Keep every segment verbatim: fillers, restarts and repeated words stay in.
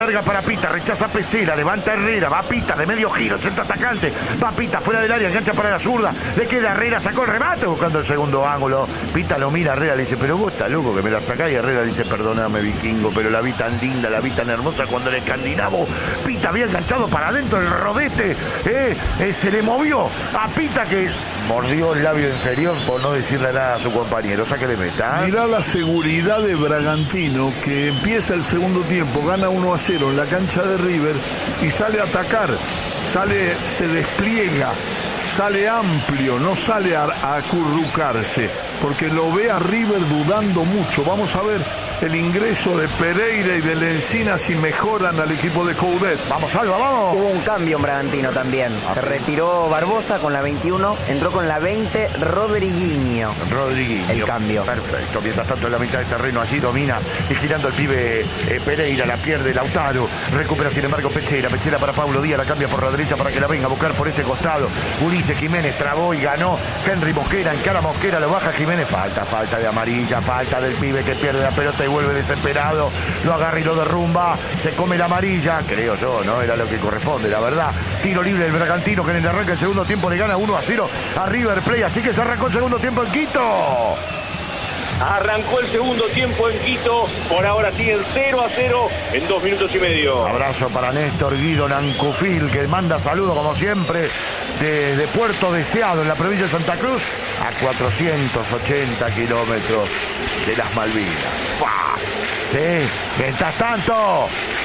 Larga para Pita, rechaza Pesela, levanta Herrera, va Pita de medio giro, el centro atacante, va Pita fuera del área, engancha para la zurda, le queda Herrera, sacó el remate buscando el segundo ángulo. Pita lo mira, Herrera le dice, pero vos estás loco que me la sacás, y Herrera dice, perdóname vikingo, pero la vi tan linda, la vi tan hermosa cuando el escandinavo Pita había enganchado para adentro el rodete, eh, eh, se le movió a Pita que mordió el labio inferior por no decirle nada a su compañero, saque de meta. Mirá la seguridad de Bragantino, que empieza el segundo tiempo, gana uno a cero en la cancha de River y sale a atacar, sale, se despliega, sale amplio, no sale a, a acurrucarse, porque lo ve a River dudando mucho. Vamos a ver el ingreso de Pereira y de Lencina si mejoran al equipo de Coudet. Vamos, Alba, vamos. Hubo un cambio en Bragantino también. Se Ah, retiró Barbosa con la veintiuno, entró con la veinte Rodriguinho. Rodriguinho. El cambio. Perfecto. Mientras tanto en la mitad de terreno allí domina y girando el pibe eh, Pereira, la pierde Lautaro. Recupera sin embargo Pechera. Pechera para Pablo Díaz, la cambia por la derecha para que la venga a buscar por este costado. Ulises Jiménez trabó y ganó. Henry Mosquera, encara Mosquera, lo baja Jiménez. Falta, falta de amarilla, falta del pibe que pierde la pelota y vuelve desesperado. Lo agarra y lo derrumba. Se come la amarilla, creo yo, ¿no? Era lo que corresponde, la verdad. Tiro libre del Bragantino que en el arranque del segundo tiempo le gana uno a cero a River Plate. Así que se arrancó el segundo tiempo en Quito. Arrancó el segundo tiempo en Quito, por ahora siguen cero a cero en dos minutos y medio. Abrazo para Néstor Guido Nancufil, que manda saludos como siempre desde Puerto Deseado en la provincia de Santa Cruz a cuatrocientos ochenta kilómetros de las Malvinas. ¡Fua! Sí, mientras tanto,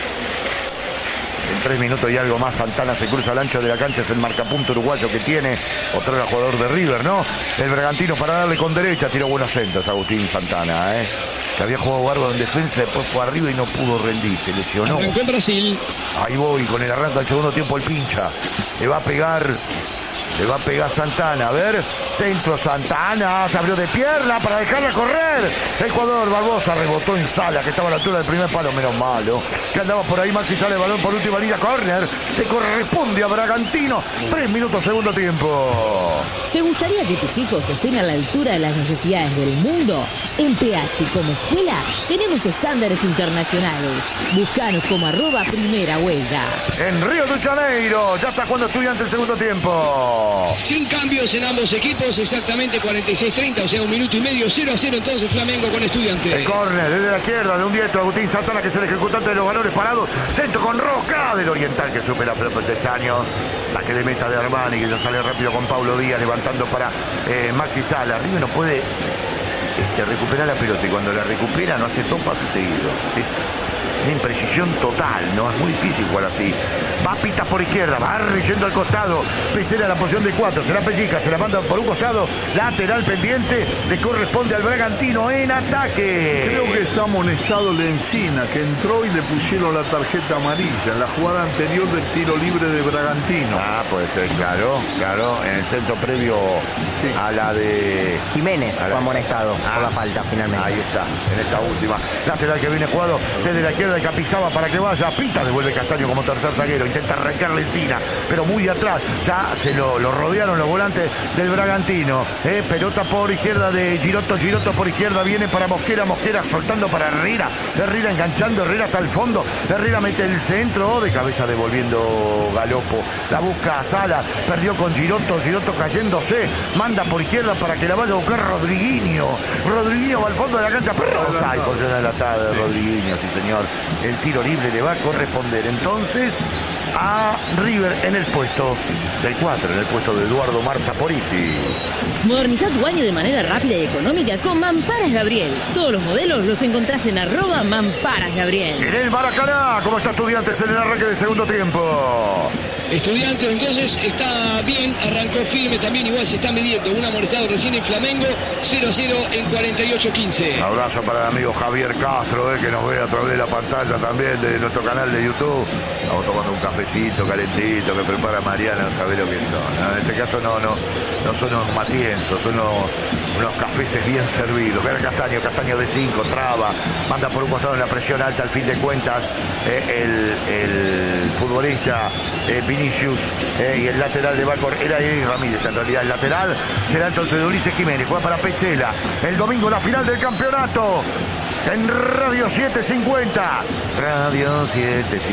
en tres minutos y algo más Santana se cruza al ancho de la cancha, es el marcapunto uruguayo que tiene, otro era jugador de River, ¿no? El Bragantino para darle con derecha, tiró buenos centros Agustín Santana, ¿eh? Que había jugado bárbaro en defensa, después fue arriba y no pudo rendir, se lesionó. Arrancó en Brasil. Ahí voy, con el arranque del segundo tiempo el pincha. Le va a pegar, le va a pegar Santana. A ver, centro Santana, se abrió de pierna para dejarla correr. El jugador Barbosa rebotó en Sala, que estaba a la altura del primer palo, menos malo. Que andaba por ahí, Maxi sale el balón por última línea, córner. Le corresponde a Bragantino. Tres minutos, segundo tiempo. ¿Te gustaría que tus hijos estén a la altura de las necesidades del mundo? En P H como escuela tenemos estándares internacionales. Buscanos como arroba primera huelga. En Río de Janeiro, ya está jugando Estudiantes el segundo tiempo. Sin cambios en ambos equipos, exactamente cuarenta y seis treinta, o sea, un minuto y medio, cero a cero entonces Flamengo con Estudiantes. El córner desde la izquierda de un diestro, Agustín Santana, que es el ejecutante de los valores parados. Centro con Roca del Oriental, que supera López Estaño. Saque de meta de Armani, que ya sale rápido con Pablo Díaz, levantando para eh, Maxi Sala. River no puede este, recuperar la pelota, y cuando la recupera no hace dos pases seguidos. Es una imprecisión total, ¿no? Es muy difícil jugar así. Va Pita por izquierda, va yendo al costado. Pesera la posición de cuatro, se la pellica, se la manda por un costado. Lateral pendiente, le corresponde al Bragantino en ataque. Creo que está amonestado Lencina, que entró y le pusieron la tarjeta amarilla en la jugada anterior del tiro libre de Bragantino. Ah, puede ser, claro, claro. En el centro previo sí. a la de Jiménez la... fue amonestado ah, por la falta finalmente. Ahí está, en esta última. Lateral que viene jugado desde la izquierda de Capizaba para que vaya. Pita devuelve Castaño como tercer zaguero. Intenta arrancarle encima, pero muy atrás. Ya se lo, lo rodearon los volantes del Bragantino. Eh, pelota por izquierda de Giroto. Giroto por izquierda viene para Mosquera. Mosquera soltando para Herrera. Herrera enganchando. Herrera hasta el fondo. Herrera mete el centro. De cabeza devolviendo Galopo. La busca a Sala. Perdió con Giroto. Giroto cayéndose. Manda por izquierda para que la vaya a buscar Rodriguinho. Rodriguinho va al fondo de la cancha. Pero hay posición adelantada de Rodriguinho, sí señor. El tiro libre le va a corresponder entonces a River en el puesto del cuatro, en el puesto de Eduardo Marzaporiti. Moderniza tu baño de manera rápida y económica con Mamparas Gabriel. Todos los modelos los encontrás en arroba Mamparas Gabriel. En el Maracaná, ¿cómo está Estudiantes en el arranque del segundo tiempo? Estudiantes entonces está bien, arrancó firme también, igual se está midiendo un amonestado recién en Flamengo, cero a cero en cuarenta y ocho quince. Abrazo para el amigo Javier Castro, eh, que nos ve a través de la pantalla también de nuestro canal de YouTube. Estamos tomando un cafecito calentito que prepara Mariana, sabe lo que son, ¿no? En este caso no, no, no son unos matienzos, son unos, unos cafeses bien servidos. Ver Castaño, Castaño de cinco, traba, manda por un costado en la presión alta, al fin de cuentas, eh, el, el futbolista eh, Vinicius eh, y el lateral de Bacor era Eddie Ramírez, en realidad el lateral será entonces de Ulises Jiménez. Juega para Pechela el domingo, la final del campeonato en Radio setecientos cincuenta. Radio setecientos cincuenta.